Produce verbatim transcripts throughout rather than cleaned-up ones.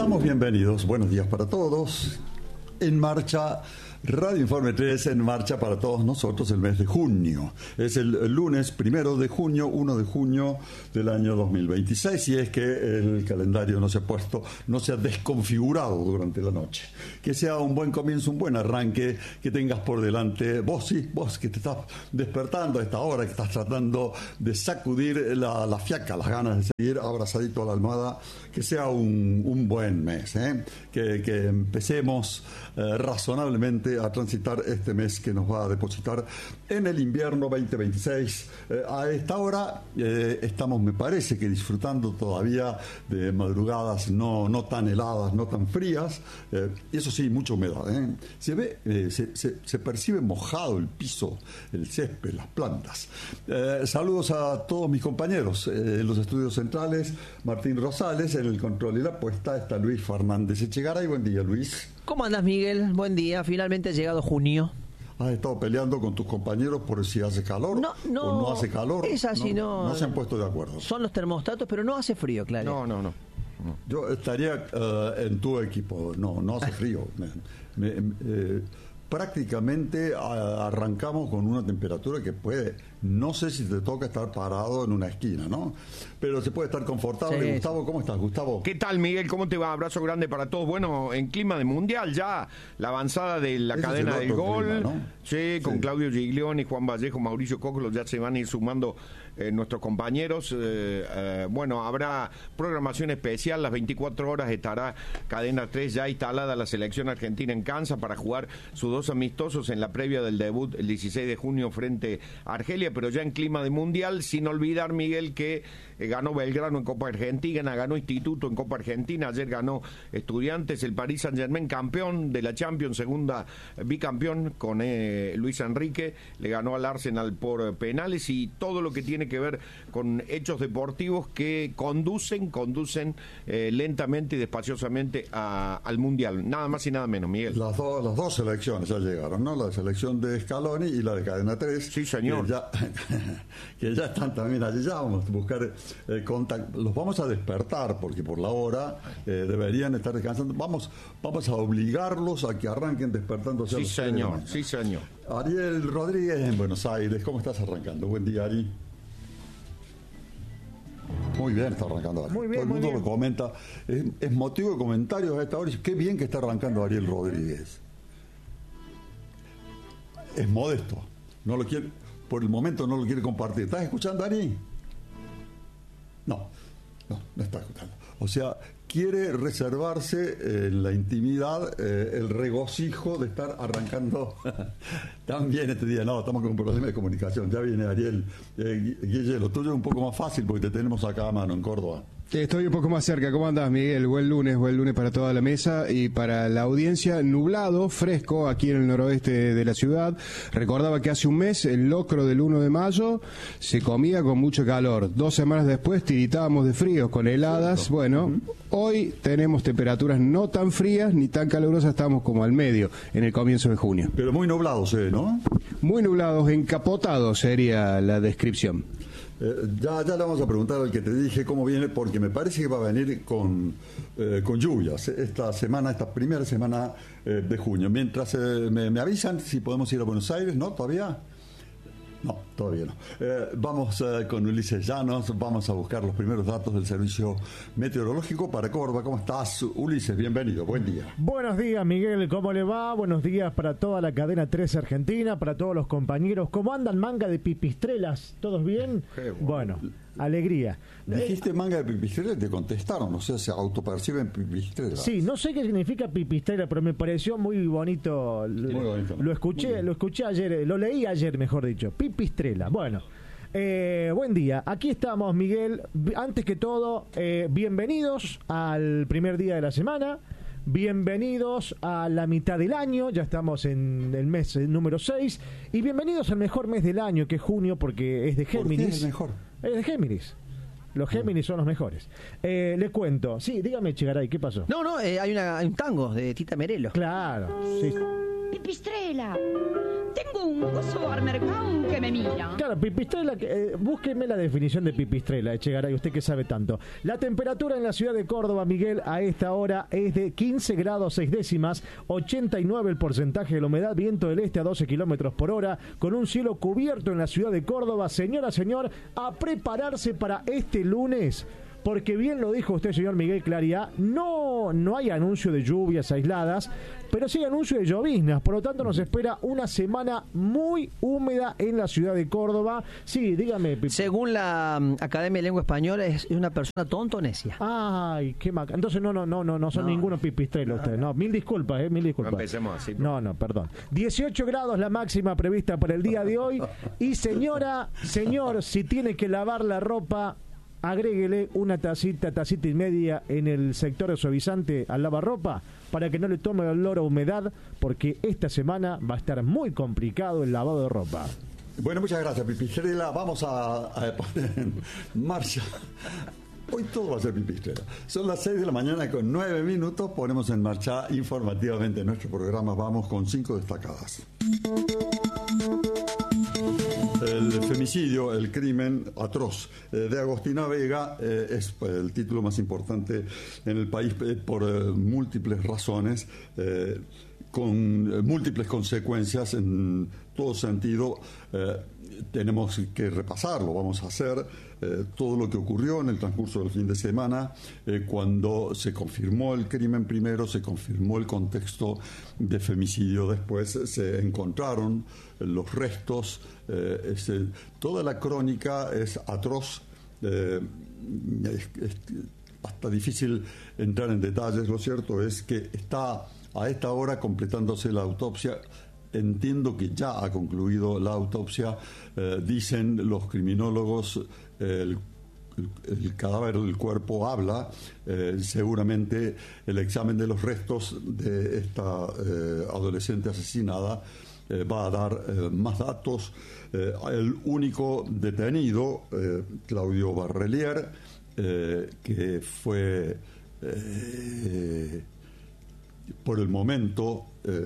estamos, bienvenidos, buenos días para todos. En marcha, Radio Informe tres, en marcha para todos nosotros el mes de junio. Es el, el lunes primero de junio, uno de junio del año dos mil veintiséis, y es que el calendario no se ha puesto, no se ha desconfigurado durante la noche. Que sea un buen comienzo, un buen arranque, que tengas por delante, vos sí, vos que te estás despertando a esta hora, que estás tratando de sacudir la, la fiaca, las ganas de seguir abrazadito a la almohada, que sea un, un buen mes, ¿eh? que, que empecemos eh, razonablemente a transitar este mes que nos va a depositar en el invierno veinte veintiséis. Eh, a esta hora eh, estamos, me parece, que disfrutando todavía de madrugadas no, no tan heladas, no tan frías, eh, y eso sí, mucha humedad. ¿eh? Se ve, eh, se, se, se percibe mojado el piso, el césped, las plantas. Eh, saludos a todos mis compañeros eh, en los estudios centrales. Martín Rosales en el control y la puesta, está Luis Fernández Echegaray. Buen día, Luis. ¿Cómo andas, Miguel? Buen día. Finalmente ha llegado junio. ¿Has estado peleando con tus compañeros por si hace calor no, no, o no hace calor? Es así, no, no. No se han puesto de acuerdo. Son los termostatos, pero no hace frío, claro. No, no, no. no. Yo estaría uh, en tu equipo. No, no hace frío. me, me, eh, prácticamente a, arrancamos con una temperatura que puede, no sé si te toca estar parado en una esquina, ¿no? Pero se puede estar confortable. Sí, Gustavo, sí. ¿Cómo estás, Gustavo? ¿Qué tal, Miguel? ¿Cómo te va? Abrazo grande para todos. Bueno, en clima de mundial ya, la avanzada de la Ese cadena del gol, clima, ¿no? sí, con sí. Claudio Giglioni, Juan Vallejo, Mauricio Coclo, ya se van a ir sumando eh, nuestros compañeros. Eh, eh, bueno, habrá programación especial, las veinticuatro horas estará Cadena tres ya instalada la selección argentina en Kansas para jugar sus dos amistosos en la previa del debut el dieciséis de junio frente a Argelia, pero ya en clima de mundial, sin olvidar, Miguel, que eh, ganó Belgrano en Copa Argentina, ganó Instituto en Copa Argentina, ayer ganó Estudiantes, el Paris Saint-Germain, campeón de la Champions, segunda eh, bicampeón con eh, Luis Enrique, le ganó al Arsenal por eh, penales, y todo lo que tiene que ver con hechos deportivos que conducen, conducen eh, lentamente y despaciosamente a, al mundial, nada más y nada menos, Miguel. Las, do, las dos selecciones ya llegaron, ¿no? La selección de Scaloni y la de Cadena tres. Sí, señor. Que ya, que ya están también allí, ya vamos a buscar eh, contacto. Los vamos a despertar porque por la hora eh, deberían estar descansando. Vamos, vamos a obligarlos a que arranquen despertándose. Sí, señor, sí, señor. Ariel Rodríguez en Buenos Aires, ¿cómo estás arrancando? Buen día, Ari. Muy bien, está arrancando Ari. Muy bien, Todo el mundo muy bien. lo comenta. Es, es motivo de comentarios a esta hora. Qué bien que está arrancando Ariel Rodríguez. Es modesto. No lo quiere, por el momento no lo quiere compartir. ¿Estás escuchando, Ari? No, no, no está escuchando. O sea, quiere reservarse en la intimidad eh, el regocijo de estar arrancando también este día. No, estamos con un problema de comunicación. Ya viene Ariel. Eh, Guille, lo tuyo es un poco más fácil porque te tenemos acá a mano en Córdoba. Estoy un poco más cerca. ¿Cómo andás, Miguel? Buen lunes, buen lunes para toda la mesa y para la audiencia. Nublado, fresco aquí en el noroeste de la ciudad. Recordaba que hace un mes, el locro del uno de mayo, se comía con mucho calor. Dos semanas después tiritábamos de frío con heladas. Cierto. Bueno, uh-huh. Hoy tenemos temperaturas no tan frías ni tan calurosas, estamos como al medio en el comienzo de junio. Pero muy nublados, ¿eh? ¿No? Muy nublados, encapotados sería la descripción. Eh, ya, ya le vamos a preguntar al que te dije cómo viene, porque me parece que va a venir con, eh, con lluvias esta semana, esta primera semana eh, de junio. Mientras eh, me, me avisan si podemos ir a Buenos Aires, ¿no? ¿Todavía? No, todavía no. Eh, vamos eh, con Ulises Llanos, vamos a buscar los primeros datos del Servicio Meteorológico para Córdoba. ¿Cómo estás, Ulises? Bienvenido, buen día. Buenos días, Miguel, ¿cómo le va? Buenos días para toda la cadena tres Argentina, para todos los compañeros. ¿Cómo andan, manga de pipistrelas? ¿Todos bien? Bueno, alegría. Dijiste manga de pipistrela y te contestaron, o sea, se autoperciben pipistrelas. Sí, no sé qué significa pipistrela, pero me pareció muy bonito. Muy bonito. Lo escuché, lo escuché ayer, lo leí ayer, mejor dicho. Pipistrela. Bueno, eh, buen día. Aquí estamos, Miguel. Antes que todo, eh, bienvenidos al primer día de la semana. Bienvenidos a la mitad del año, ya estamos en el mes número seis. Y bienvenidos al mejor mes del año, que es junio, porque es de Géminis. ¿Por qué es el mejor? Es de Géminis. Los Géminis son los mejores. Eh, le cuento. Sí, dígame, Echegaray, ¿qué pasó? No, no, eh, hay, una, hay un tango de Tita Merelo. Claro, sí. Pipistrela, tengo un supermercado que me mira. Claro, pipistrela, eh, búsqueme la definición de pipistrela, Echegaray, usted que sabe tanto. La temperatura en la ciudad de Córdoba, Miguel, a esta hora es de quince grados seis décimas, ochenta y nueve el porcentaje de la humedad, viento del este a doce kilómetros por hora, con un cielo cubierto en la ciudad de Córdoba. Señora, señor, a prepararse para este lunes, porque bien lo dijo usted, señor Miguel Claridad, no, no hay anuncio de lluvias aisladas, pero sí anuncio de lloviznas, por lo tanto nos espera una semana muy húmeda en la ciudad de Córdoba. Sí, dígame. Pipi. Según la um, Academia de Lengua Española, es una persona tonta o necia. Ay, qué maca. Entonces no, no, no, no, no son no. ninguno pipistrelo ustedes. No, mil disculpas, eh, mil disculpas. No empecemos así. No, no, perdón. dieciocho grados la máxima prevista para el día de hoy. Y señora, señor, si tiene que lavar la ropa, agréguele una tacita, tacita y media en el sector de suavizante al lavarropa para que no le tome olor a humedad, porque esta semana va a estar muy complicado el lavado de ropa. Bueno, muchas gracias, Pipistrela. Vamos a, a poner en marcha. Hoy todo va a ser Pipistrela. Son las seis de la mañana con nueve minutos. Ponemos en marcha informativamente nuestro programa. Vamos con cinco destacadas. El femicidio, el crimen atroz eh, de Agostina Vega eh, es el título más importante en el país eh, por eh, múltiples razones, eh, con eh, múltiples consecuencias en todo sentido. Eh, tenemos que repasarlo, vamos a hacer eh, todo lo que ocurrió en el transcurso del fin de semana, eh, cuando se confirmó el crimen primero, se confirmó el contexto de femicidio, después se encontraron los restos, eh, es, eh, toda la crónica es atroz, eh, es, es hasta difícil entrar en detalles. Lo cierto es que está a esta hora completándose la autopsia. Entiendo que ya ha concluido la autopsia, eh, dicen los criminólogos, eh, el, el, el cadáver del cuerpo habla, eh, seguramente el examen de los restos de esta eh, adolescente asesinada eh, va a dar eh, más datos. Eh, el único detenido, eh, Claudio Barrelier, eh, que fue eh, por el momento eh,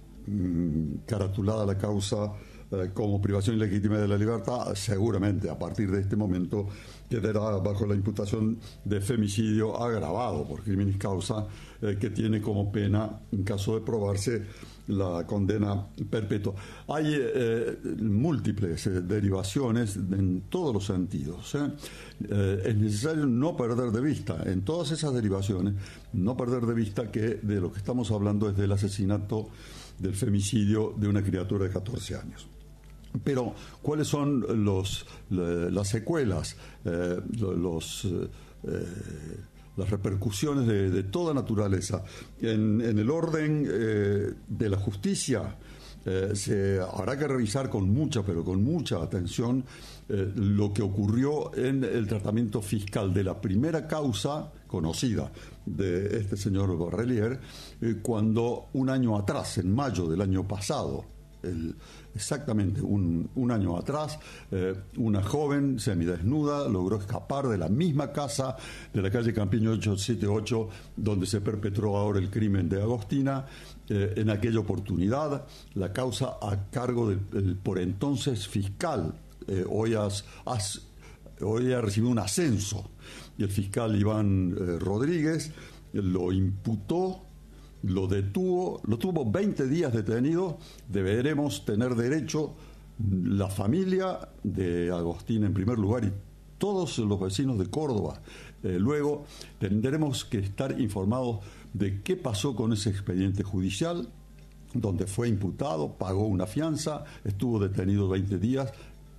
caratulada la causa eh, como privación ilegítima de la libertad, seguramente a partir de este momento quedará bajo la imputación de femicidio agravado por criminis causa, eh, que tiene como pena, en caso de probarse, la condena perpetua. Hay eh, múltiples eh, derivaciones en todos los sentidos. ¿eh? Eh, es necesario no perder de vista, en todas esas derivaciones, no perder de vista que de lo que estamos hablando es del asesinato, del femicidio de una criatura de catorce años. Pero, ¿cuáles son los, las secuelas, eh, los, eh, las repercusiones de, de toda naturaleza? En, en el orden eh, de la justicia, eh, se habrá que revisar con mucha, pero con mucha atención, eh, lo que ocurrió en el tratamiento fiscal de la primera causa conocida de este señor Barrelier, eh, cuando un año atrás, en mayo del año pasado, el, exactamente un, un año atrás, eh, una joven semidesnuda logró escapar de la misma casa de la calle Campiño ochocientos setenta y ocho, donde se perpetró ahora el crimen de Agostina. Eh, en aquella oportunidad, la causa a cargo del, del por entonces fiscal, eh, hoy, has, has, hoy ha recibido un ascenso, y el fiscal Iván eh, Rodríguez lo imputó, lo detuvo, lo tuvo veinte días detenido. Deberemos tener derecho, la familia de Agostina en primer lugar y todos los vecinos de Córdoba, eh, luego tendremos que estar informados de qué pasó con ese expediente judicial, donde fue imputado, pagó una fianza, estuvo detenido veinte días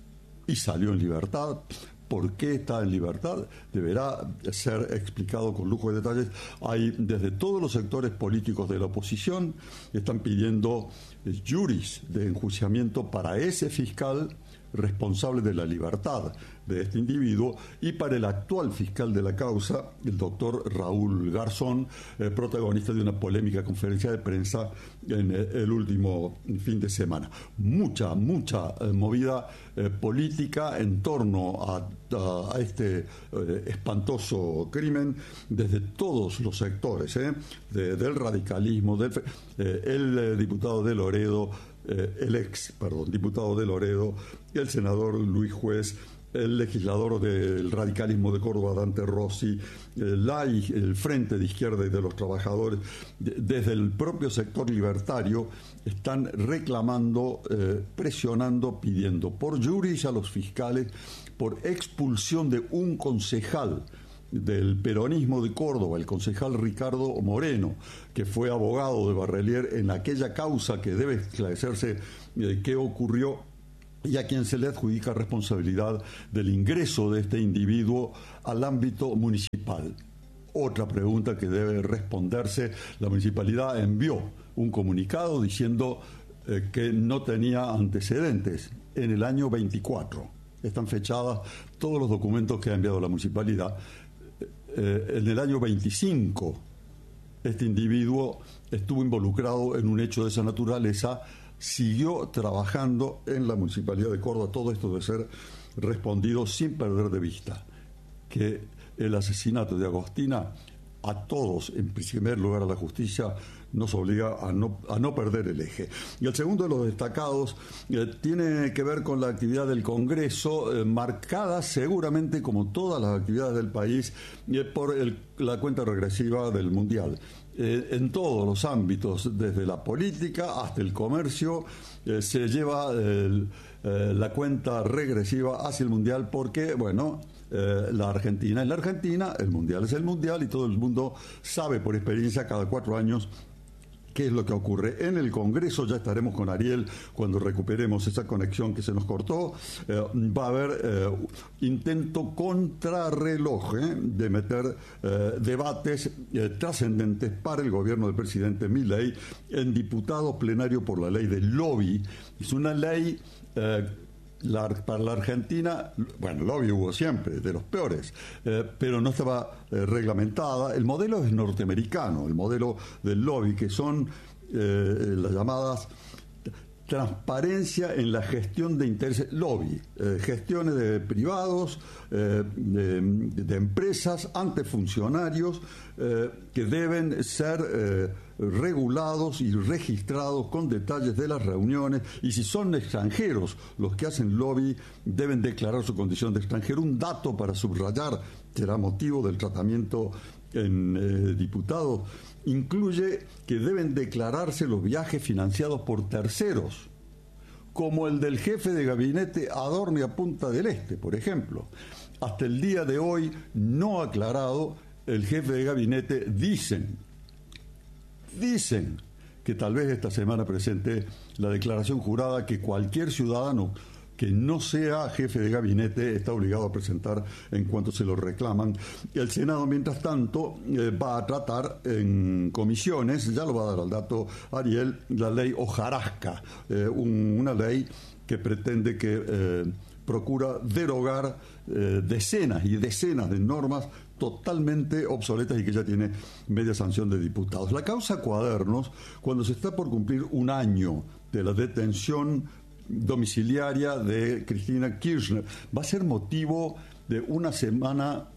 y salió en libertad. ¿Por qué está en libertad? Deberá ser explicado con lujo de detalles. Hay desde todos los sectores políticos de la oposición que están pidiendo juris de enjuiciamiento para ese fiscal responsable de la libertad de este individuo y para el actual fiscal de la causa, el doctor Raúl Garzón, eh, protagonista de una polémica conferencia de prensa en eh, el último fin de semana. Mucha, mucha eh, movida eh, política en torno a, a, a este eh, espantoso crimen desde todos los sectores, eh, de, del radicalismo, del, eh, el eh, diputado de Loredo, eh, el ex, perdón, diputado de Loredo, el senador Luis Juez, el legislador del radicalismo de Córdoba, Dante Rossi, el, el Frente de Izquierda y de los Trabajadores, de, desde el propio sector libertario, están reclamando, eh, presionando, pidiendo por juris a los fiscales, por expulsión de un concejal del peronismo de Córdoba, el concejal Ricardo Moreno, que fue abogado de Barrelier en aquella causa que debe esclarecerse eh, qué ocurrió, y a quien se le adjudica responsabilidad del ingreso de este individuo al ámbito municipal. Otra pregunta que debe responderse: la municipalidad envió un comunicado diciendo eh, que no tenía antecedentes en el año veinticuatro. Están fechadas todos los documentos que ha enviado la municipalidad. Eh, en el año veinticinco, este individuo estuvo involucrado en un hecho de esa naturaleza, siguió trabajando en la Municipalidad de Córdoba. Todo esto debe ser respondido sin perder de vista que el asesinato de Agostina, a todos, en primer lugar a la justicia, nos obliga a no, a no perder el eje. Y el segundo de los destacados eh, tiene que ver con la actividad del Congreso, eh, marcada seguramente, como todas las actividades del país, eh, por el, la cuenta regresiva del Mundial. Eh, en todos los ámbitos, desde la política hasta el comercio, eh, se lleva eh, eh, la cuenta regresiva hacia el Mundial, porque, bueno, eh, la Argentina es la Argentina, el Mundial es el Mundial, y todo el mundo sabe por experiencia cada cuatro años qué es lo que ocurre. En el Congreso ya estaremos con Ariel cuando recuperemos esa conexión que se nos cortó. Eh, va a haber eh, intento contrarreloj eh, de meter eh, debates eh, trascendentes para el gobierno del presidente Milei en diputados plenarios por la ley del lobby. Es una ley eh, La, para la Argentina, bueno, lobby hubo siempre, de los peores, eh, pero no estaba eh, reglamentada. El modelo es norteamericano, el modelo del lobby, que son eh, las llamadas transparencia en la gestión de intereses, lobby, eh, gestiones de privados, eh, de, de empresas ante funcionarios eh, que deben ser eh, regulados y registrados con detalles de las reuniones, y si son extranjeros los que hacen lobby deben declarar su condición de extranjero. Un dato para subrayar, será motivo del tratamiento en eh, diputados, incluye que deben declararse los viajes financiados por terceros, como el del jefe de gabinete Adorni a Punta del Este, por ejemplo. Hasta el día de hoy no aclarado, el jefe de gabinete, dicen, dicen que tal vez esta semana presente la declaración jurada que cualquier ciudadano que no sea jefe de gabinete está obligado a presentar en cuanto se lo reclaman. El Senado, mientras tanto, eh, va a tratar en comisiones, ya lo va a dar al dato Ariel, la ley hojarasca, eh, un, una ley que pretende que eh, procura derogar eh, decenas y decenas de normas totalmente obsoletas y que ya tiene media sanción de diputados. La causa Cuadernos, cuando se está por cumplir un año de la detención domiciliaria de Cristina Kirchner, va a ser motivo de una semana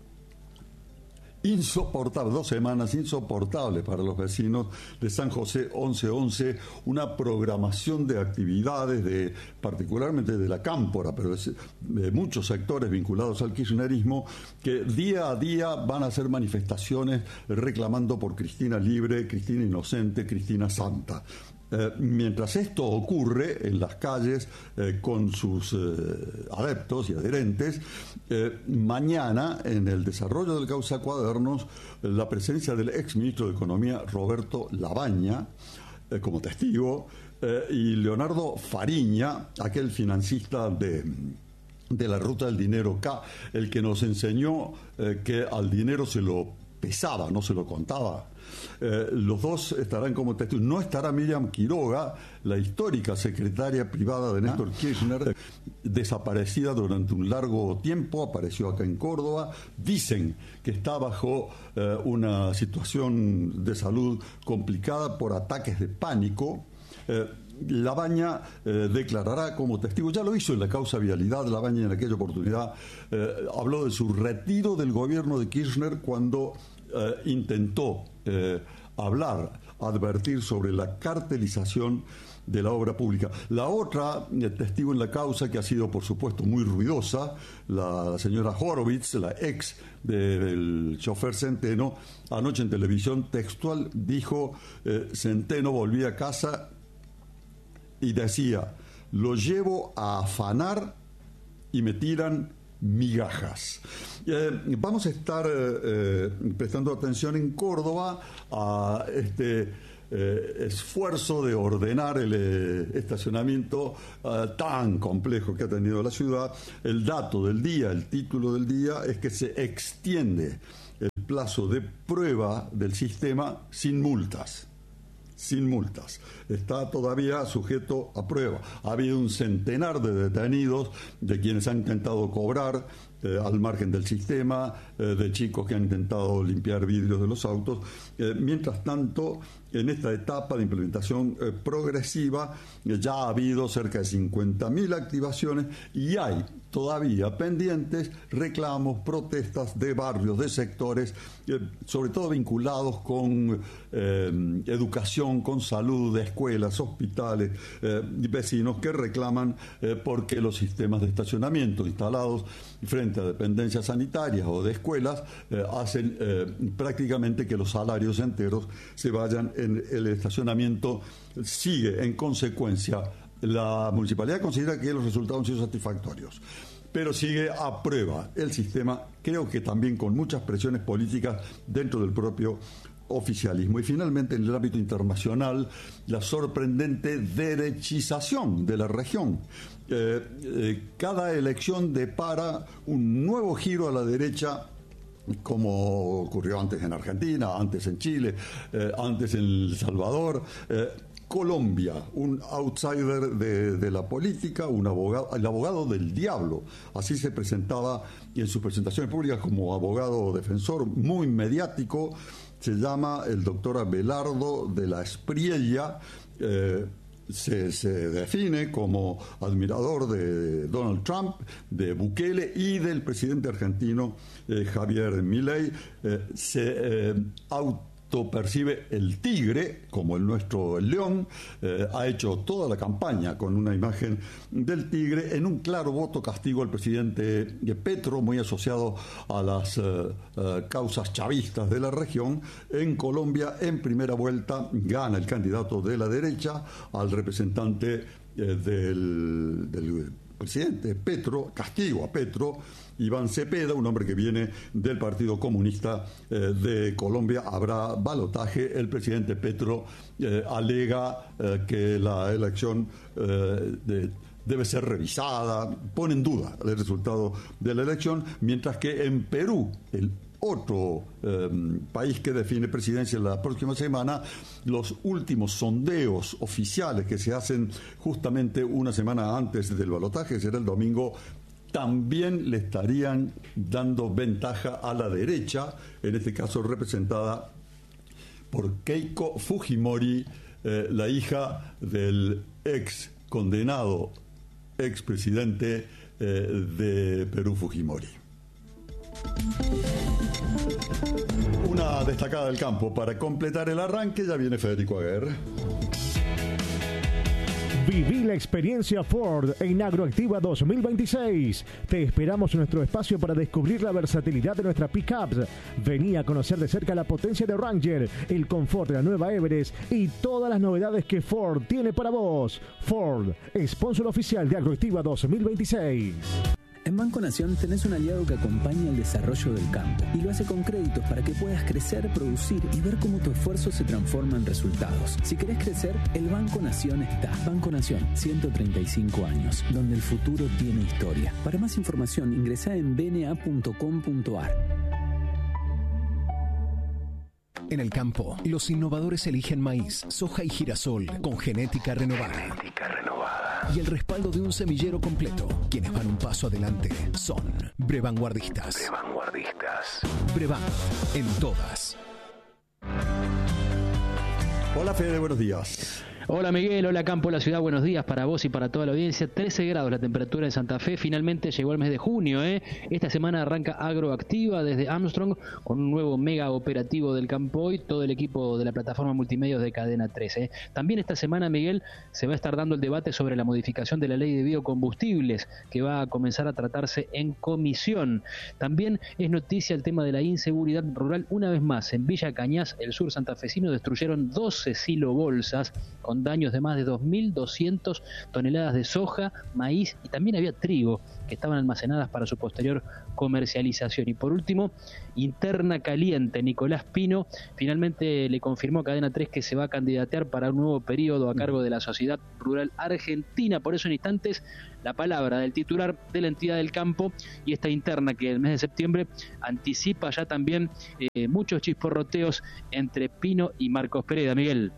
insoportable, dos semanas insoportables para los vecinos de San José once once, una programación de actividades, de particularmente de la Cámpora, pero de, de muchos sectores vinculados al kirchnerismo, que día a día van a hacer manifestaciones reclamando por Cristina libre, Cristina inocente, Cristina santa. Eh, mientras esto ocurre en las calles eh, con sus eh, adeptos y adherentes, eh, mañana, en el desarrollo del causa Cuadernos, eh, la presencia del ex ministro de Economía, Roberto Labaña, eh, como testigo, eh, y Leonardo Fariña, aquel financista de... de la ruta del dinero K, el que nos enseñó eh, que al dinero se lo pesaba, no se lo contaba. Eh, los dos estarán como testigos. No estará Miriam Quiroga, la histórica secretaria privada de Néstor Kirchner, desaparecida durante un largo tiempo, apareció acá en Córdoba. Dicen que está bajo eh, una situación de salud complicada por ataques de pánico. Eh, Labaña eh, declarará como testigo, ya lo hizo en la causa Vialidad. Labaña en aquella oportunidad eh, habló de su retiro del gobierno de Kirchner cuando eh, intentó eh, hablar, advertir sobre la cartelización de la obra pública. La otra eh, testigo en la causa, que ha sido por supuesto muy ruidosa, la señora Horowitz, la ex de, del chofer Centeno, anoche en televisión textual dijo, eh, Centeno volvía a casa y decía, lo llevo a afanar y me tiran migajas. Eh, vamos a estar eh, eh, prestando atención en Córdoba a este Eh, esfuerzo de ordenar el eh, estacionamiento eh, tan complejo que ha tenido la ciudad. El dato del día, el título del día es que se extiende el plazo de prueba del sistema sin multas. Sin multas. Está todavía sujeto a prueba. Ha habido un centenar de detenidos de quienes han intentado cobrar eh, al margen del sistema, eh, de chicos que han intentado limpiar vidrios de los autos. Eh, mientras tanto, en esta etapa de implementación eh, progresiva, eh, ya ha habido cerca de cincuenta mil activaciones y hay todavía pendientes reclamos, protestas de barrios, de sectores, eh, sobre todo vinculados con eh, educación, con salud, de escuelas, hospitales, eh, y vecinos que reclaman eh, porque los sistemas de estacionamiento instalados frente a dependencias sanitarias o de escuelas eh, hacen eh, prácticamente que los salarios enteros se vayan en el estacionamiento. Sigue en consecuencia. La municipalidad considera que los resultados han sido satisfactorios, pero sigue a prueba el sistema, creo que también con muchas presiones políticas dentro del propio oficialismo. Y finalmente, en el ámbito internacional, la sorprendente derechización de la región. Eh, eh, cada elección depara un nuevo giro a la derecha, como ocurrió antes en Argentina, antes en Chile, eh, antes en El Salvador. Eh, Colombia, un outsider de, de la política, un abogado, el abogado del diablo, así se presentaba en sus presentaciones públicas como abogado defensor, muy mediático, se llama el doctor Abelardo de la Espriella, eh, se, se define como admirador de Donald Trump, de Bukele y del presidente argentino eh, Javier Milei, eh, se eh, auto percibe el tigre, como el nuestro el león, eh, ha hecho toda la campaña con una imagen del tigre, en un claro voto castigo al presidente Petro, muy asociado a las eh, eh, causas chavistas de la región. En Colombia, en primera vuelta, gana el candidato de la derecha al representante eh, del, del presidente Petro, castigo a Petro, Iván Cepeda, un hombre que viene del Partido Comunista eh, de Colombia. Habrá balotaje. El presidente Petro eh, alega eh, que la elección eh, de, debe ser revisada, pone en duda el resultado de la elección, mientras que en Perú, el otro eh, país que define presidencia la próxima semana, los últimos sondeos oficiales que se hacen justamente una semana antes del balotaje, será el domingo, también le estarían dando ventaja a la derecha, en este caso representada por Keiko Fujimori, eh, la hija del ex condenado expresidente eh, de Perú, Fujimori. Una destacada del campo. Para completar el arranque ya viene Federico Aguirre. Viví la experiencia Ford en Agroactiva dos mil veintiséis. Te esperamos en nuestro espacio para descubrir la versatilidad de nuestras pickups. Vení a conocer de cerca la potencia de Ranger, el confort de la nueva Everest y todas las novedades que Ford tiene para vos. Ford, sponsor oficial de Agroactiva dos mil veintiséis. En Banco Nación tenés un aliado que acompaña el desarrollo del campo y lo hace con créditos para que puedas crecer, producir y ver cómo tu esfuerzo se transforma en resultados. Si querés crecer, el Banco Nación está. Banco Nación, ciento treinta y cinco años, donde el futuro tiene historia. Para más información, ingresá en b n a punto com punto a r. En el campo, los innovadores eligen maíz, soja y girasol con genética renovada. Genética renovada. Y el respaldo de un semillero completo. Quienes van un paso adelante son Brevanguardistas. Brevanguardistas. Brevan, en todas. Hola Fede, buenos días. Hola Miguel, hola Campo, la ciudad, buenos días para vos y para toda la audiencia. trece grados la temperatura en Santa Fe, finalmente llegó el mes de junio. ¿eh? Esta semana arranca Agroactiva desde Armstrong con un nuevo mega operativo del Campo y todo el equipo de la plataforma multimedios de Cadena trece. ¿eh? También esta semana, Miguel, se va a estar dando el debate sobre la modificación de la ley de biocombustibles que va a comenzar a tratarse en comisión. También es noticia el tema de la inseguridad rural. Una vez más, en Villa Cañas, el sur santafesino, destruyeron doce silobolsas con daños de más de dos mil doscientas toneladas de soja, maíz y también había trigo que estaban almacenadas para su posterior comercialización. Y por último, interna caliente. Nicolás Pino finalmente le confirmó a Cadena tres que se va a candidatear para un nuevo periodo a cargo de la Sociedad Rural Argentina. Por eso en instantes la palabra del titular de la entidad del Campo y esta interna que el mes de septiembre anticipa ya también eh, muchos chisporroteos entre Pino y Marcos Pereda. Miguel.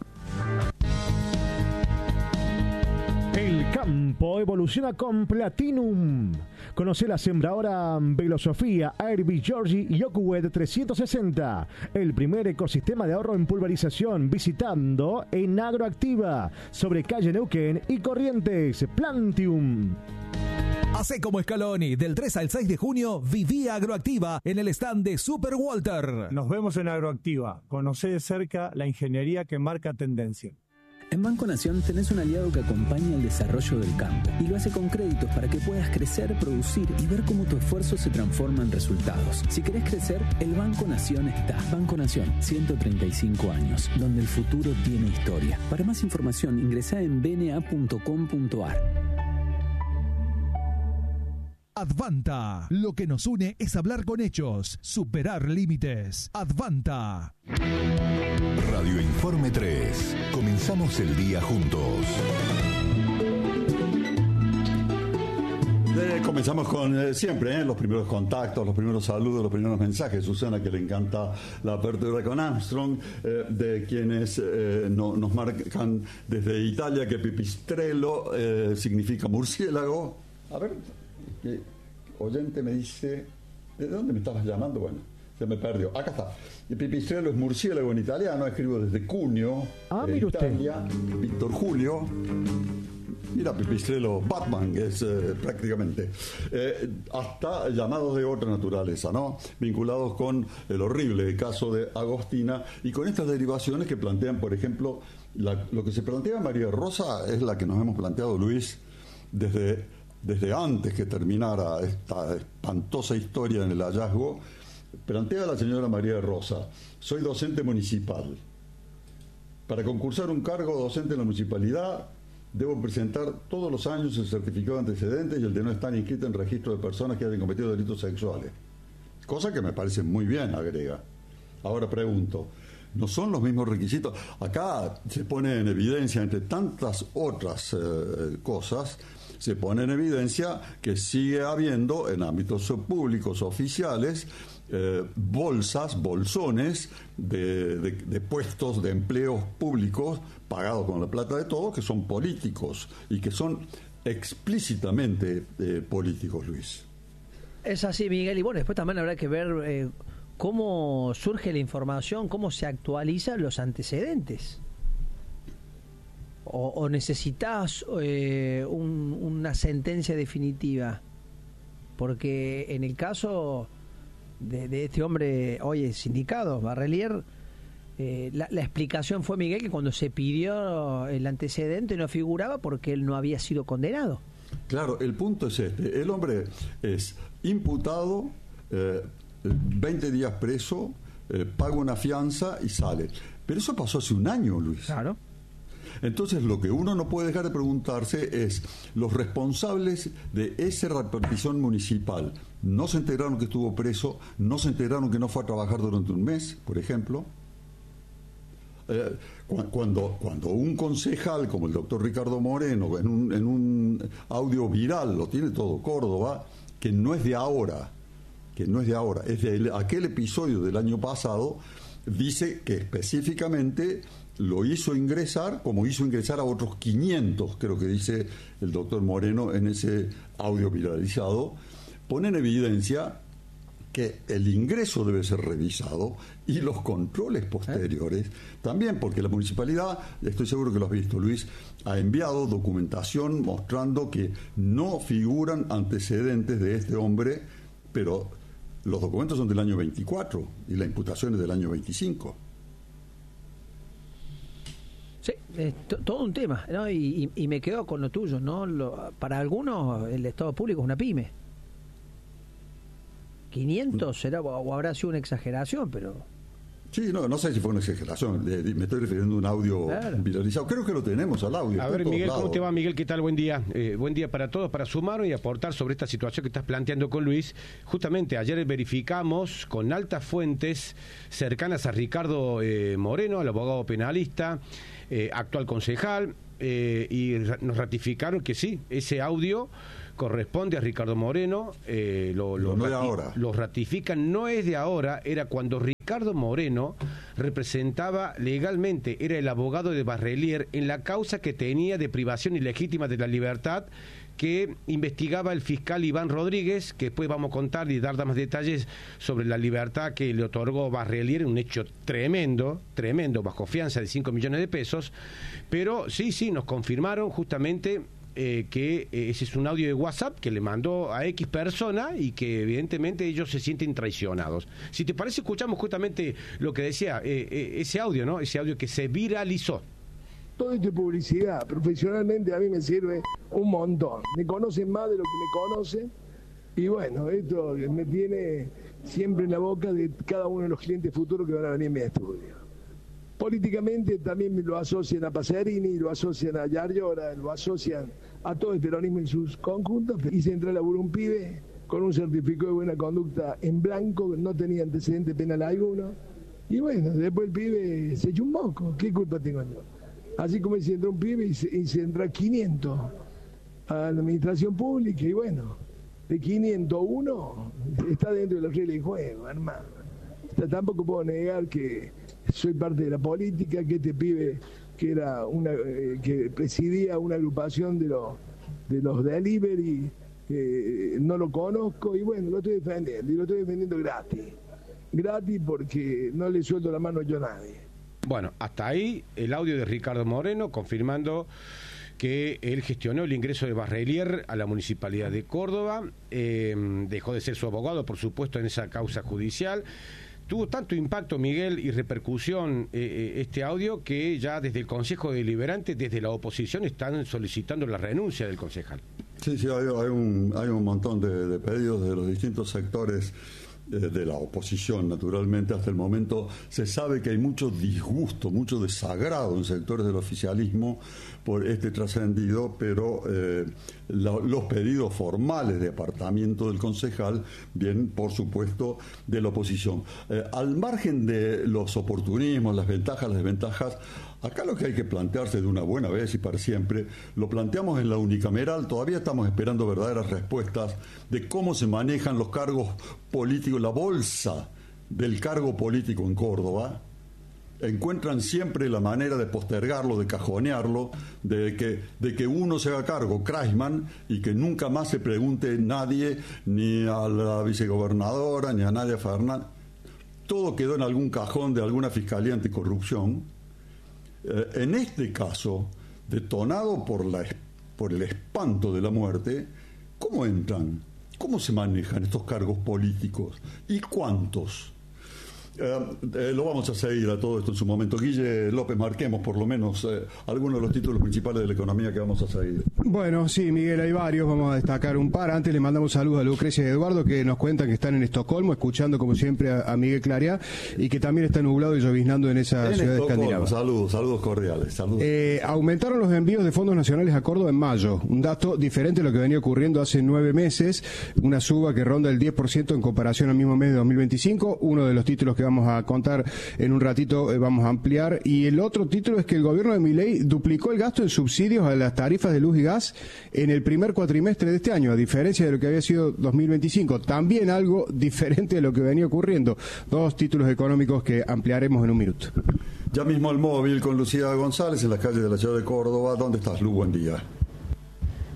El campo evoluciona con Platinum. Conoce la sembradora Velosofía Airbus Georgie y Yokuwed trescientos sesenta, el primer ecosistema de ahorro en pulverización, visitando en Agroactiva, sobre calle Neuquén y Corrientes. Plantium. Hacé como Scaloni, del tres al seis de junio, viví Agroactiva en el stand de Super Walter. Nos vemos en Agroactiva. Conocé de cerca la ingeniería que marca tendencia. En Banco Nación tenés un aliado que acompaña el desarrollo del campo y lo hace con créditos para que puedas crecer, producir y ver cómo tu esfuerzo se transforma en resultados. Si querés crecer, el Banco Nación está. Banco Nación, ciento treinta y cinco años, donde el futuro tiene historia. Para más información, ingresá en b n a punto com punto a r. Advanta. Lo que nos une es hablar con hechos, superar límites. Advanta. Radio Informe tres. Comenzamos el día juntos. Eh, comenzamos con eh, siempre eh, los primeros contactos, los primeros saludos, los primeros mensajes. Susana, que le encanta la apertura con Armstrong, eh, de quienes eh, no, nos marcan desde Italia que pipistrello eh, significa murciélago. A ver, que oyente me dice, ¿de dónde me estabas llamando? Bueno, se me perdió. Acá está. El pipistrello es murciélago en italiano. Escribo desde Cuneo, ah, de Italia. Usted. Víctor Julio. Mira, pipistrello Batman, es eh, prácticamente. Eh, hasta llamados de otra naturaleza, ¿no? Vinculados con el horrible caso de Agostina y con estas derivaciones que plantean, por ejemplo, la, lo que se plantea María Rosa es la que nos hemos planteado, Luis, desde, desde antes que terminara esta espantosa historia en el hallazgo. Plantea la señora María Rosa: soy docente municipal. Para concursar un cargo docente en la municipalidad debo presentar todos los años el certificado de antecedentes y el de no estar inscrito en registro de personas que hayan cometido delitos sexuales. Cosa que me parece muy bien, agrega. Ahora pregunto, ¿no son los mismos requisitos? Acá se pone en evidencia, entre tantas otras eh, cosas, se pone en evidencia que sigue habiendo en ámbitos públicos oficiales eh, bolsas, bolsones de, de, de puestos de empleos públicos pagados con la plata de todos, que son políticos y que son explícitamente eh, políticos, Luis. Es así, Miguel, y bueno, después también habrá que ver eh, cómo surge la información, cómo se actualizan los antecedentes. O, o necesitas eh, un, una sentencia definitiva, porque en el caso de, de este hombre hoy sindicado, Barrelier, eh, la, la explicación fue, Miguel, que cuando se pidió el antecedente no figuraba porque él no había sido condenado. Claro, el punto es este: el hombre es imputado, eh, veinte días preso, eh, paga una fianza y sale. Pero eso pasó hace un año, Luis. Claro. Entonces, lo que uno no puede dejar de preguntarse es: los responsables de esa repartición municipal no se enteraron que estuvo preso, no se enteraron que no fue a trabajar durante un mes, por ejemplo. Eh, cu- cuando, cuando un concejal como el doctor Ricardo Moreno, en un, en un audio viral, lo tiene todo Córdoba, que no es de ahora, que no es de ahora, es de aquel episodio del año pasado, dice que específicamente lo hizo ingresar, como hizo ingresar a otros quinientos, creo que dice el doctor Moreno en ese audio viralizado, pone en evidencia que el ingreso debe ser revisado y los controles posteriores también, porque la municipalidad, estoy seguro que lo has visto, Luis, ha enviado documentación mostrando que no figuran antecedentes de este hombre, pero los documentos son del año veinticuatro y la imputación es del año veinticinco. Sí, es t- todo un tema, ¿no? Y, y, y me quedo con lo tuyo, ¿no? Lo, para algunos el Estado público es una pyme. quinientos será, o habrá sido una exageración, pero... Sí, no, no sé si fue una exageración, le, me estoy refiriendo a un audio claro. viralizado. Creo que lo tenemos al audio. A ver, Miguel, ¿cómo te va, Miguel? ¿Qué tal? Buen día. Eh, buen día para todos, para sumar y aportar sobre esta situación que estás planteando con Luis. Justamente ayer verificamos con altas fuentes cercanas a Ricardo eh, Moreno, el abogado penalista, eh, actual concejal, eh, y nos ratificaron que sí, ese audio corresponde a Ricardo Moreno, eh, lo, lo, no rati- de ahora. lo ratifican, no es de ahora, era cuando Ricardo Moreno representaba legalmente, era el abogado de Barrelier en la causa que tenía de privación ilegítima de la libertad que investigaba el fiscal Iván Rodríguez, que después vamos a contar y dar más detalles sobre la libertad que le otorgó Barrelier, un hecho tremendo, tremendo, bajo fianza de cinco millones de pesos, pero sí, sí, nos confirmaron justamente Eh, que eh, ese es un audio de WhatsApp que le mandó a X persona y que evidentemente ellos se sienten traicionados. Si te parece, escuchamos justamente lo que decía eh, eh, ese audio, ¿no? Ese audio que se viralizó. Todo esto es publicidad. Profesionalmente a mí me sirve un montón. Me conocen más de lo que me conocen y bueno, esto me tiene siempre en la boca de cada uno de los clientes futuros que van a venir a mi estudio. Políticamente también lo asocian a Pacerini, lo asocian a Yarlora, lo asocian a todo el peronismo en sus conjuntos. Hice entrar a laburo un pibe con un certificado de buena conducta en blanco, no tenía antecedente penal alguno. Y bueno, después el pibe se echó un moco. ¿Qué culpa tengo yo? Así como hice entrar un pibe y se, y se entra quinientos a la administración pública y bueno, de quinientos uno está dentro de las reglas de juego, hermano. O sea, tampoco puedo negar que soy parte de la política, que este pibe que era una eh, que presidía una agrupación de los de los delivery, eh, no lo conozco y bueno, lo estoy defendiendo y lo estoy defendiendo gratis. Gratis porque no le suelto la mano yo a nadie. Bueno, hasta ahí el audio de Ricardo Moreno confirmando que él gestionó el ingreso de Barrelier a la Municipalidad de Córdoba, eh, dejó de ser su abogado, por supuesto, en esa causa judicial. Tuvo tanto impacto, Miguel, y repercusión eh, este audio que ya desde el Consejo Deliberante, desde la oposición, están solicitando la renuncia del concejal. Sí, sí, hay, hay, un, hay un montón de, de pedidos de los distintos sectores eh, de la oposición, naturalmente. Hasta el momento se sabe que hay mucho disgusto, mucho desagrado en sectores del oficialismo por este trascendido, pero eh, lo, los pedidos formales de apartamiento del concejal vienen, por supuesto, de la oposición. Eh, al margen de los oportunismos, las ventajas, las desventajas, acá lo que hay que plantearse de una buena vez y para siempre, lo planteamos en la unicameral, todavía estamos esperando verdaderas respuestas de cómo se manejan los cargos políticos, la bolsa del cargo político en Córdoba. Encuentran siempre la manera de postergarlo, de cajonearlo, de que, de que uno se haga cargo, Kreisman, y que nunca más se pregunte nadie, ni a la vicegobernadora, ni a Nadia Fernández. Todo quedó en algún cajón de alguna fiscalía anticorrupción. Eh, en este caso, detonado por, la, por el espanto de la muerte, ¿cómo entran? ¿Cómo se manejan estos cargos políticos? ¿Y cuántos? Eh, eh, lo vamos a seguir a todo esto en su momento. Guille López, marquemos por lo menos eh, algunos de los títulos principales de la economía que vamos a seguir. Bueno, sí, Miguel, hay varios, vamos a destacar un par. Antes le mandamos saludos a Lucrecia y Eduardo, que nos cuentan que están en Estocolmo, escuchando como siempre a, a Miguel Clarea, y que también está nublado y lloviznando en esa en ciudad Estocolmo, escandinava. Saludos, saludos cordiales. Saludos. Eh, aumentaron los envíos de fondos nacionales a Córdoba en mayo, un dato diferente a lo que venía ocurriendo hace nueve meses, una suba que ronda el diez por ciento en comparación al mismo mes de dos mil veinticinco, uno de los títulos que vamos a contar en un ratito, eh, vamos a ampliar, y el otro título es que el gobierno de Milei duplicó el gasto en subsidios a las tarifas de luz y gas en el primer cuatrimestre de este año, a diferencia de lo que había sido dos mil veinticinco, también algo diferente de lo que venía ocurriendo. Dos títulos económicos que ampliaremos en un minuto. Ya mismo al móvil con Lucía González en las calles de la ciudad de Córdoba. ¿Dónde estás, Lu? Buen día.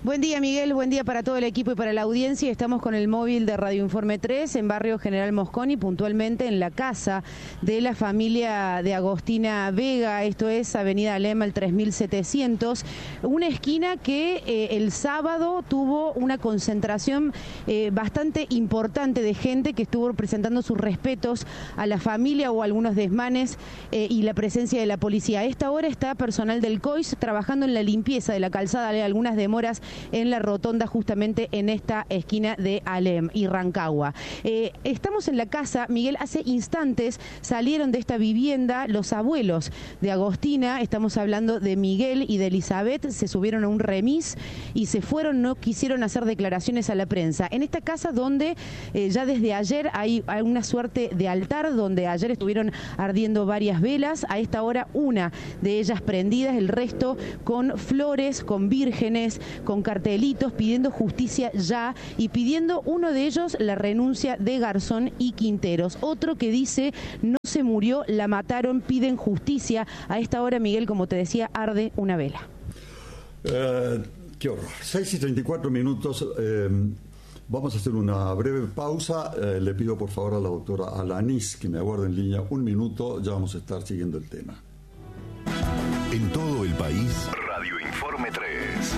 Buen día, Miguel, buen día para todo el equipo y para la audiencia. Estamos con el móvil de Radio Informe tres en barrio General Mosconi, puntualmente en la casa de la familia de Agostina Vega, esto es Avenida Alem al tres mil setecientos, una esquina que eh, el sábado tuvo una concentración eh, bastante importante de gente que estuvo presentando sus respetos a la familia o algunos desmanes eh, y la presencia de la policía. A esta hora está personal del C O I S trabajando en la limpieza de la calzada, hay algunas demoras en la rotonda justamente en esta esquina de Alem y Rancagua. Eh, estamos en la casa, Miguel, hace instantes salieron de esta vivienda los abuelos de Agostina, estamos hablando de Miguel y de Elizabeth, se subieron a un remis y se fueron, no quisieron hacer declaraciones a la prensa. En esta casa donde eh, ya desde ayer hay, hay una suerte de altar, donde ayer estuvieron ardiendo varias velas, a esta hora una de ellas prendidas, el resto con flores, con vírgenes, con cartelitos, pidiendo justicia ya y pidiendo uno de ellos la renuncia de Garzón y Quinteros. Otro que dice no se murió, la mataron, piden justicia. A esta hora, Miguel, como te decía, arde una vela. Eh, qué horror. seis y treinta y cuatro minutos. Eh, vamos a hacer una breve pausa. Eh, le pido por favor a la doctora Alanis que me aguarde en línea un minuto. Ya vamos a estar siguiendo el tema. En todo el país, Radio Informe tres.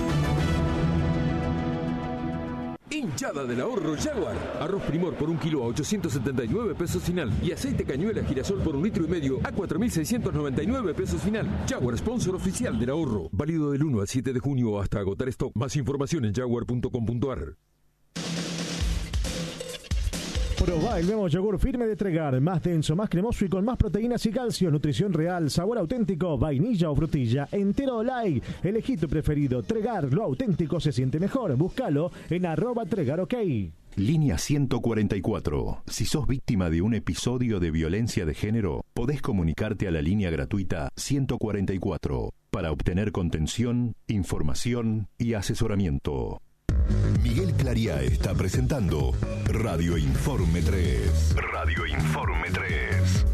Hinchada del ahorro Jaguar. Arroz Primor por un kilo a ochocientos setenta y nueve pesos final. Y aceite cañuela girasol por un litro y medio a cuatro mil seiscientos noventa y nueve pesos final. Jaguar, sponsor oficial del ahorro. Válido del uno al siete de junio hasta agotar stock. Más información en jaguar punto com punto a r. Probá el nuevo yogur firme de Tregar, más denso, más cremoso y con más proteínas y calcio, nutrición real, sabor auténtico, vainilla o frutilla, entero o light. Elegí tu preferido. Tregar, lo auténtico se siente mejor. Búscalo en arroba Tregar OK. Línea ciento cuarenta y cuatro. Si sos víctima de un episodio de violencia de género, podés comunicarte a la línea gratuita ciento cuarenta y cuatro para obtener contención, información y asesoramiento. Miguel Clariá está presentando Radio Informe tres. Radio Informe tres.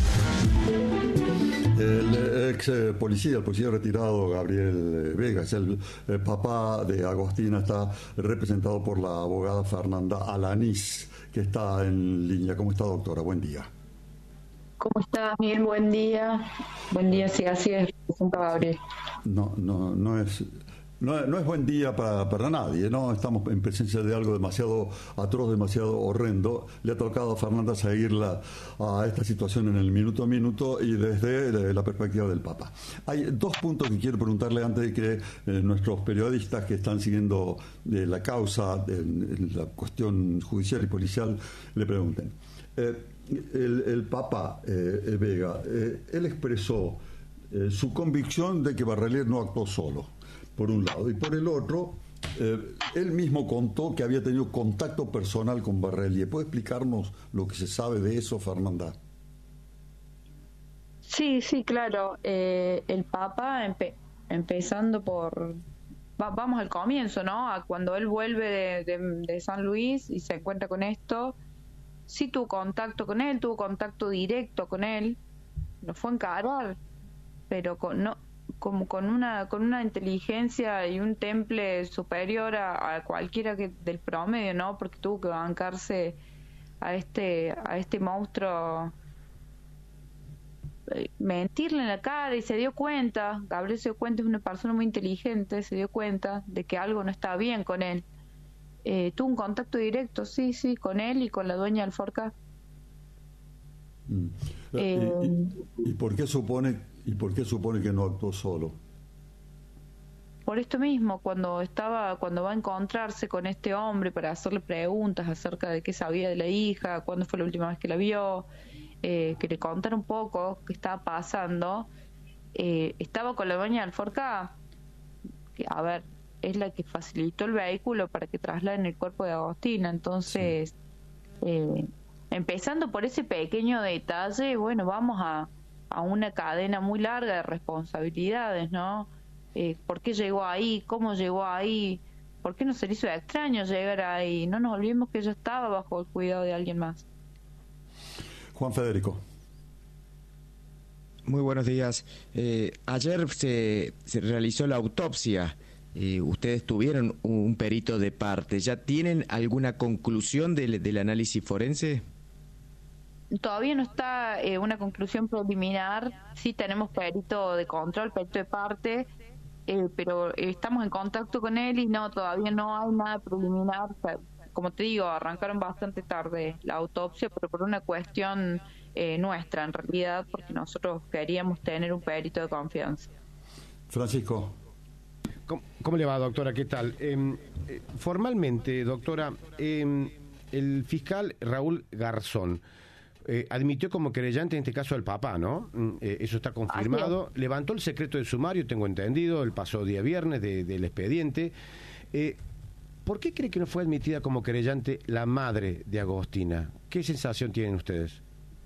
El ex eh, policía, el policía retirado Gabriel eh, Vega, es el eh, papá de Agostina, está representado por la abogada Fernanda Alanis, que está en línea. ¿Cómo está, doctora? Buen día. ¿Cómo está, Miguel? Buen día. Buen día, sí, así es, Gabriel. No, no, no es... No, no es buen día para, para nadie, ¿no? Estamos en presencia de algo demasiado atroz, demasiado horrendo. Le ha tocado a Fernanda seguirla a esta situación en el minuto a minuto y desde la perspectiva del Papa. Hay dos puntos que quiero preguntarle antes de que eh, nuestros periodistas que están siguiendo eh, la causa, en, en la cuestión judicial y policial, le pregunten. Eh, el, el Papa eh, Vega, eh, él expresó eh, su convicción de que Barrelier no actuó solo, por un lado, y por el otro, eh, él mismo contó que había tenido contacto personal con Barrelier. ¿Puede explicarnos lo que se sabe de eso, Fernanda? Sí, sí, claro. Eh, el Papa, empe empezando por... Va, vamos al comienzo, ¿no? A cuando él vuelve de, de, de San Luis y se encuentra con esto, sí tuvo contacto con él, tuvo contacto directo con él, lo fue a encarar, pero con, no... como con una con una inteligencia y un temple superior a, a cualquiera que del promedio, ¿no? Porque tuvo que bancarse a este a este monstruo, eh, mentirle en la cara, y se dio cuenta, Gabriel se dio cuenta, es una persona muy inteligente, se dio cuenta de que algo no estaba bien con él. Eh, tuvo un contacto directo, sí, sí, con él y con la dueña del Forca. Mm. Eh, ¿Y, y, y por qué supone ¿Y por qué supone que no actuó solo? Por esto mismo, cuando estaba, cuando va a encontrarse con este hombre para hacerle preguntas acerca de qué sabía de la hija, cuándo fue la última vez que la vio, eh, que le contara un poco qué estaba pasando, eh, estaba con la dueña del Forca, que a ver, es la que facilitó el vehículo para que trasladen el cuerpo de Agostina. Entonces, sí. eh, empezando por ese pequeño detalle, bueno, vamos a a una cadena muy larga de responsabilidades, ¿no? Eh, ¿Por qué llegó ahí? ¿Cómo llegó ahí? ¿Por qué no se le hizo extraño llegar ahí? No nos olvidemos que ella estaba bajo el cuidado de alguien más. Juan Federico. Muy buenos días. Eh, ayer se, se realizó la autopsia eh, ustedes tuvieron un perito de parte. ¿Ya tienen alguna conclusión del, del análisis forense? Todavía no está eh, una conclusión preliminar. Sí tenemos perito de control, perito de parte, eh, pero estamos en contacto con él y no, todavía no hay nada preliminar. O sea, como te digo, arrancaron bastante tarde la autopsia, pero por una cuestión eh, nuestra, en realidad, porque nosotros queríamos tener un perito de confianza. Francisco. ¿Cómo, cómo le va, doctora? ¿Qué tal? Eh, eh, formalmente, doctora, eh, el fiscal Raúl Garzón Eh, admitió como querellante en este caso al papá, ¿no? Eh, eso está confirmado. Levantó el secreto de sumario, tengo entendido, el pasado día viernes de, del expediente. Eh, ¿Por qué cree que no fue admitida como querellante la madre de Agostina? ¿Qué sensación tienen ustedes?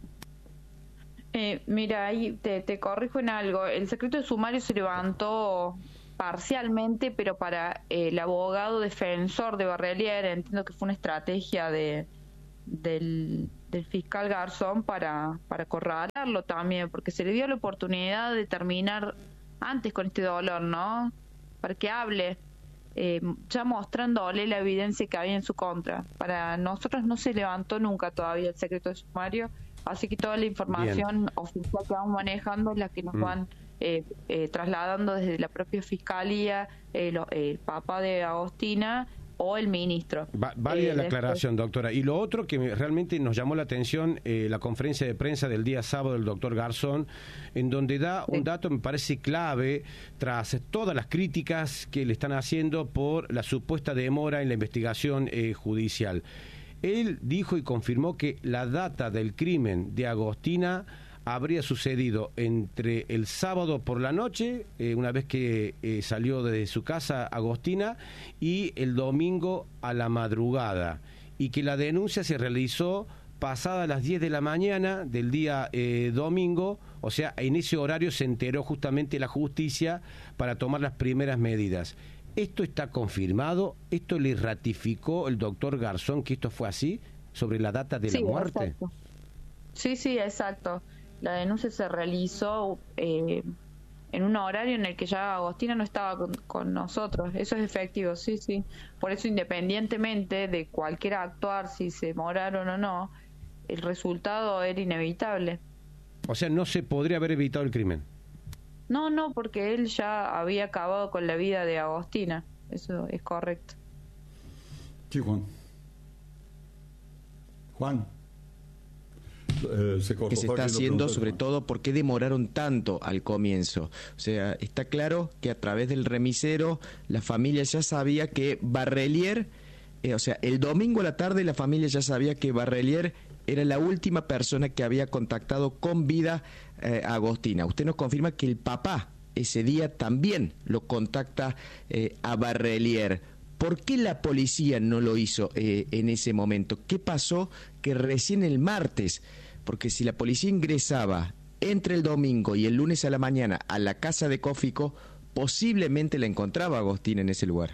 Eh, mira, ahí te, te corrijo en algo. El secreto de sumario se levantó parcialmente, pero para eh, el abogado defensor de Barrelier, entiendo que fue una estrategia de del del fiscal Garzón para, para acorralarlo también, porque se le dio la oportunidad de terminar antes con este dolor, ¿no? Para que hable, eh, ya mostrándole la evidencia que había en su contra. Para nosotros no se levantó nunca todavía el secreto de sumario, así que toda la información Bien. oficial que vamos manejando es la que nos mm. van eh, eh, trasladando desde la propia fiscalía, eh, lo, eh, el papá de Agostina o el ministro. Va, válida eh, la aclaración, después... doctora. Y lo otro que me, realmente nos llamó la atención, eh, la conferencia de prensa del día sábado del doctor Garzón, en donde da un dato, me parece clave, tras todas las críticas que le están haciendo por la supuesta demora en la investigación eh, judicial. Él dijo y confirmó que la data del crimen de Agostina habría sucedido entre el sábado por la noche, eh, una vez que eh, salió de su casa Agostina, y el domingo a la madrugada, y que la denuncia se realizó pasada las diez de la mañana del día eh, domingo, o sea, en ese horario se enteró justamente la justicia para tomar las primeras medidas. ¿Esto está confirmado? ¿Esto le ratificó el doctor Garzón que esto fue así, sobre la data de sí, la muerte? Exacto. Sí, sí, exacto. La denuncia se realizó eh, en un horario en el que ya Agostina no estaba con, con nosotros. Eso es efectivo, sí, sí. Por eso, independientemente de cualquier actuar, si se demoraron o no, el resultado era inevitable. O sea, no se podría haber evitado el crimen. No, no, porque él ya había acabado con la vida de Agostina. Eso es correcto. Sí, Juan. Juan. Eh, se que se está haciendo, sobre todo, ¿por qué demoraron tanto al comienzo? O sea, está claro que a través del remisero la familia ya sabía que Barrelier, eh, o sea, el domingo a la tarde la familia ya sabía que Barrelier era la última persona que había contactado con vida eh, a Agostina. Usted nos confirma que el papá ese día también lo contacta eh, a Barrelier. ¿Por qué la policía no lo hizo eh, en ese momento? ¿Qué pasó que recién el martes? Porque si la policía ingresaba entre el domingo y el lunes a la mañana a la casa de Cófico, posiblemente la encontraba Agostina en ese lugar.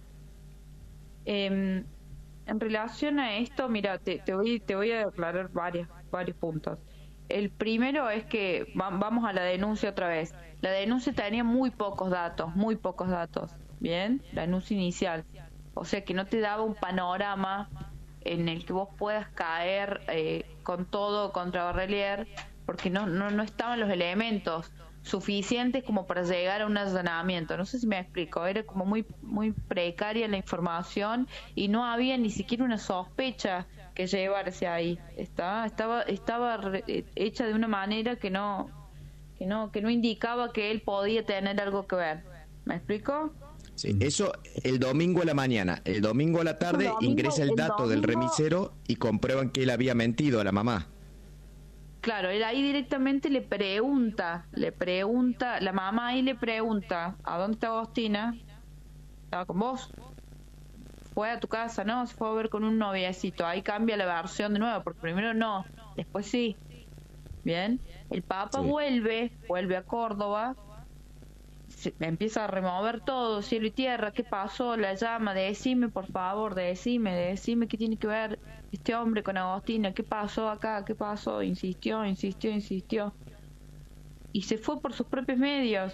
Eh, en relación a esto, mira, te, te, voy, te voy a aclarar varios, varios puntos. El primero es que va, vamos a la denuncia otra vez. La denuncia tenía muy pocos datos, muy pocos datos. Bien, la denuncia inicial. O sea que no te daba un panorama en el que vos puedas caer eh, con todo contra Barrelier, porque no, no, no estaban los elementos suficientes como para llegar a un allanamiento. No sé si me explico, era como muy muy precaria la información y no había ni siquiera una sospecha que llevarse ahí. Estaba estaba estaba re, hecha de una manera que no que no que no indicaba que él podía tener algo que ver. ¿Me explico? Sí, eso el domingo a la mañana, el domingo a la tarde el domingo, ingresa el dato el domingo, del remisero y comprueban que él había mentido a la mamá. Claro, él ahí directamente le pregunta, le pregunta, la mamá ahí le pregunta, ¿a dónde está Agostina? ¿Estaba con vos? Fue a tu casa, ¿no? Se fue a ver con un noviecito. Ahí cambia la versión de nuevo, porque primero no, después sí. Bien, el Papa sí. vuelve, vuelve a Córdoba, se empieza a remover todo, cielo y tierra. ¿Qué pasó? La llama, decime por favor, decime, decime qué tiene que ver este hombre con Agostina, qué pasó acá, qué pasó. Insistió, insistió, insistió y se fue por sus propios medios.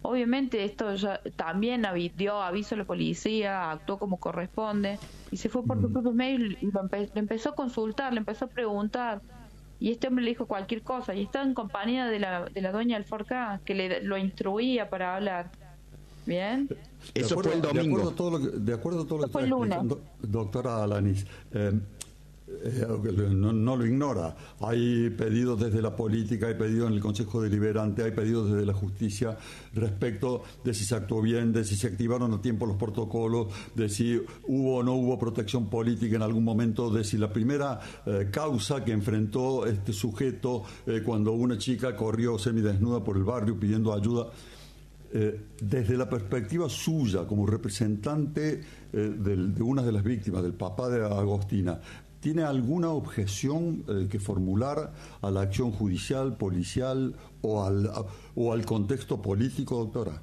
obviamente esto ya también avi- dio aviso a la policía, actuó como corresponde y se fue por sus propios medios y lo, empe- lo empezó a consultar, le empezó a preguntar y este hombre le dijo cualquier cosa y estaba en compañía de la, de la doña Alforcá que le, lo instruía para hablar. Bien. Eso acuerdo, fue el domingo. De acuerdo a todo lo que, de acuerdo a todo lo que fue está el lunes. explicando, doctora Alanis, eh, eh, no, no lo ignora. Hay pedidos desde la política, hay pedidos en el Consejo Deliberante, hay pedidos desde la justicia respecto de si se actuó bien, de si se activaron a tiempo los protocolos, de si hubo o no hubo protección política en algún momento, de si la primera eh, causa que enfrentó este sujeto eh, cuando una chica corrió semidesnuda por el barrio pidiendo ayuda. Eh, desde la perspectiva suya, como representante eh, del, de una de las víctimas, del papá de Agostina, ¿tiene alguna objeción eh, que formular a la acción judicial, policial o al, a, o al contexto político, doctora?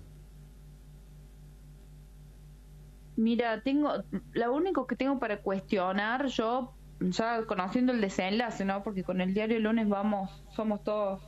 Mira, tengo, lo único que tengo para cuestionar, yo, ya conociendo el desenlace, ¿no? Porque con el diario El Lunes vamos, somos todos